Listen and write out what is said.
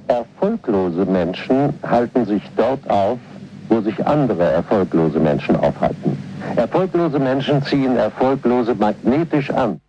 Erfolglose Menschen halten sich dort auf, wo sich andere erfolglose Menschen aufhalten. Erfolglose Menschen ziehen Erfolglose magnetisch an.